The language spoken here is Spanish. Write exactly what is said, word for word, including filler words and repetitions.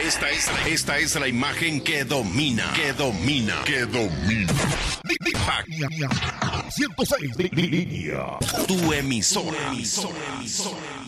Esta es, la, esta es la imagen que domina, que domina, que domina. ciento seis línea. Tu emisora. Tu emisora.